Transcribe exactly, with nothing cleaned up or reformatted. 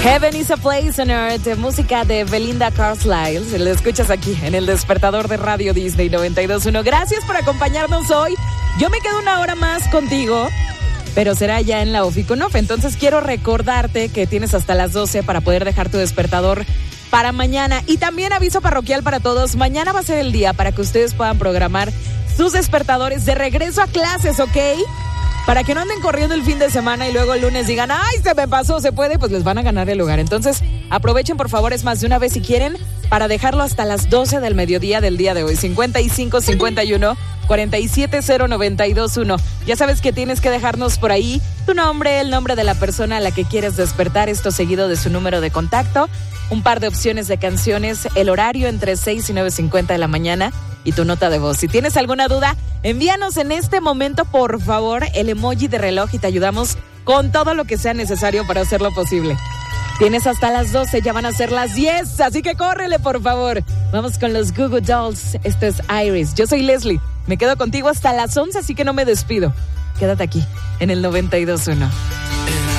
Heaven is a Place on Earth, música de Belinda Carlisle. Se lo escuchas aquí en el despertador de Radio Disney noventa y dos punto uno. Gracias por acompañarnos hoy. Yo me quedo una hora más contigo, pero será ya en la Oficonof. Entonces quiero recordarte que tienes hasta las doce para poder dejar tu despertador para mañana. Y también aviso parroquial para todos. Mañana va a ser el día para que ustedes puedan programar sus despertadores de regreso a clases, ¿ok? Para que no anden corriendo el fin de semana y luego el lunes digan, ¡ay, se me pasó! ¿Se puede? Pues les van a ganar el lugar. Entonces, aprovechen, por favor, es más de una vez si quieren, para dejarlo hasta las doce del mediodía del día de hoy. cincuenta y cinco, cincuenta y uno, cuarenta y siete cero, noventa y dos uno. Ya sabes que tienes que dejarnos por ahí tu nombre, el nombre de la persona a la que quieres despertar, esto seguido de su número de contacto, un par de opciones de canciones, el horario entre seis y nueve cincuenta de la mañana y tu nota de voz. Si tienes alguna duda, envíanos en este momento, por favor, el emoji de reloj y te ayudamos con todo lo que sea necesario para hacerlo posible. Tienes hasta las doce, ya van a ser las diez, así que córrele, por favor. Vamos con los Goo Goo Dolls. Esto es Iris. Yo soy Leslie. Me quedo contigo hasta las once, así que no me despido. Quédate aquí, en el noventa y dos punto uno.